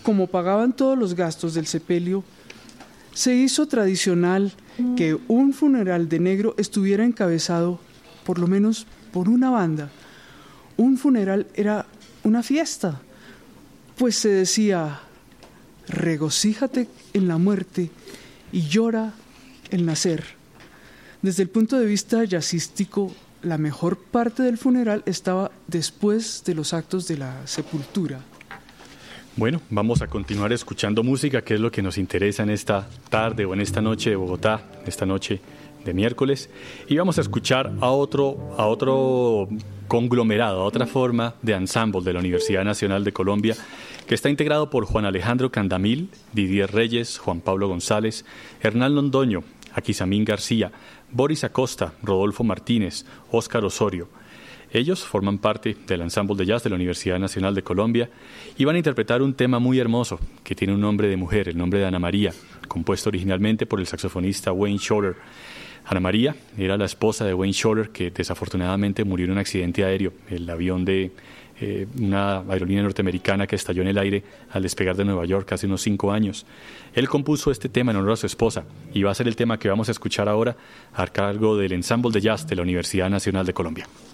como pagaban todos los gastos del sepelio, se hizo tradicional que un funeral de negro estuviera encabezado por lo menos por una banda. Un funeral era una fiesta, pues se decía: regocíjate en la muerte y llora el nacer. Desde el punto de vista jazzístico, la mejor parte del funeral estaba después de los actos de la sepultura. Bueno, vamos a continuar escuchando música, que es lo que nos interesa en esta tarde o en esta noche de Bogotá, esta noche de miércoles, y vamos a escuchar a otro conglomerado, a otra forma de ensemble de la Universidad Nacional de Colombia, que está integrado por Juan Alejandro Candamil, Didier Reyes, Juan Pablo González, Hernán Londoño, Akisamín García, Boris Acosta, Rodolfo Martínez, Óscar Osorio. Ellos forman parte del ensemble de jazz de la Universidad Nacional de Colombia y van a interpretar un tema muy hermoso que tiene un nombre de mujer, el nombre de Ana María, compuesto originalmente por el saxofonista Wayne Shorter. Ana María era la esposa de Wayne Shorter, que desafortunadamente murió en un accidente aéreo, el avión de una aerolínea norteamericana que estalló en el aire al despegar de Nueva York hace unos 5 años. Él compuso este tema en honor a su esposa y va a ser el tema que vamos a escuchar ahora a cargo del ensemble de jazz de la Universidad Nacional de Colombia.